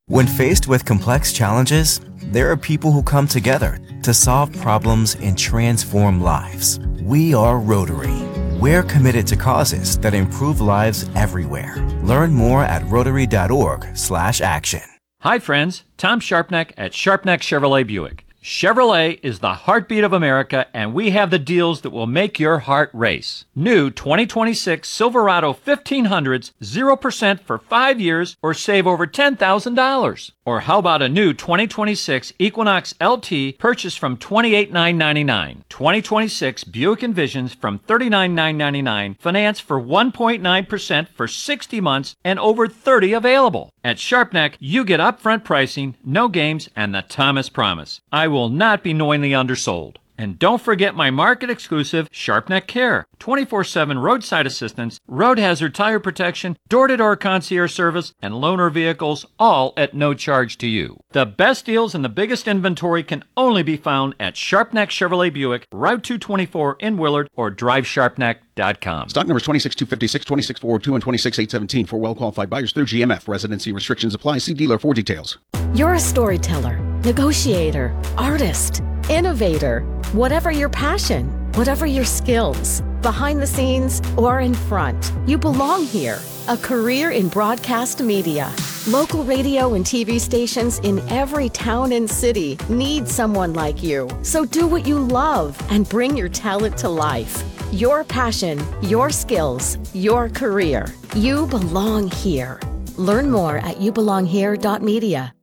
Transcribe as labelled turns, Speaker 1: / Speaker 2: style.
Speaker 1: When faced with complex challenges, there are people who come together to solve problems and transform lives. We are Rotary. We're committed to causes that improve lives everywhere. Learn more at rotary.org/action.
Speaker 2: Hi friends, Tom Sharpneck at Sharpneck Chevrolet Buick. Chevrolet is the heartbeat of America, and we have the deals that will make your heart race. New 2026 Silverado 1500s, 0% for 5 years, or save over $10,000. Or how about a new 2026 Equinox LT purchased from $28,999. 2026 Buick Envisions from $39,999, finance for 1.9% for 60 months, and over 30 available. At Sharpneck, you get upfront pricing, no games, and the Thomas Promise. I will not be knowingly undersold. And don't forget my market-exclusive Sharpneck Care, 24/7 roadside assistance, road hazard tire protection, door-to-door concierge service, and loaner vehicles, all at no charge to you. The best deals and the biggest inventory can only be found at Sharpneck Chevrolet Buick, Route 224 in Willard, or drivesharpneck.com.
Speaker 3: Stock numbers 26256, 26402, and 26817 for well-qualified buyers through GMF. Residency restrictions apply. See dealer for details.
Speaker 4: You're a storyteller, negotiator, artist, innovator. Whatever your passion, whatever your skills, behind the scenes or in front, you belong here. A career in broadcast media. Local radio and TV stations in every town and city need someone like you. So do what you love and bring your talent to life. Your passion, your skills, your career. You belong here. Learn more at youbelonghere.media.